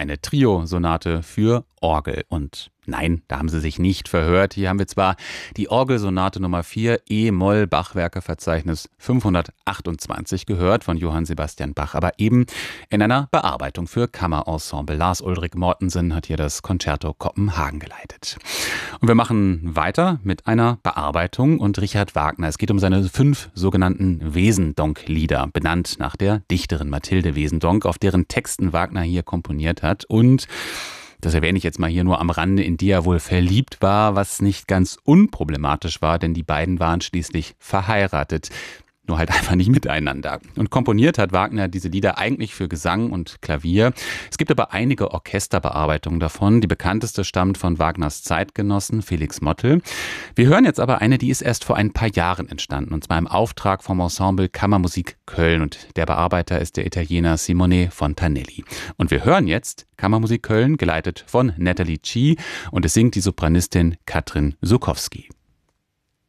eine Trio-Sonate für Orgel. Und nein, da haben Sie sich nicht verhört. Hier haben wir zwar die Orgelsonate Nummer 4 E-Moll Bachwerkeverzeichnis 528 gehört von Johann Sebastian Bach, aber eben in einer Bearbeitung für Kammerensemble. Lars Ulrik Mortensen hat hier das Concerto Kopenhagen geleitet. Und wir machen weiter mit einer Bearbeitung und Richard Wagner. Es geht um seine 5 sogenannten Wesendonck-Lieder, benannt nach der Dichterin Mathilde Wesendonck, auf deren Texten Wagner hier komponiert hat. Und das erwähne ich jetzt mal hier nur am Rande, in die er wohl verliebt war, was nicht ganz unproblematisch war, denn die beiden waren schließlich verheiratet. Nur halt einfach nicht miteinander. Und komponiert hat Wagner diese Lieder eigentlich für Gesang und Klavier. Es gibt aber einige Orchesterbearbeitungen davon. Die bekannteste stammt von Wagners Zeitgenossen Felix Mottl. Wir hören jetzt aber eine, die ist erst vor ein paar Jahren entstanden. Und zwar im Auftrag vom Ensemble Kammermusik Köln. Und der Bearbeiter ist der Italiener Simone Fontanelli. Und wir hören jetzt Kammermusik Köln, geleitet von Natalie Chi. Und es singt die Sopranistin Katrin Żukowski.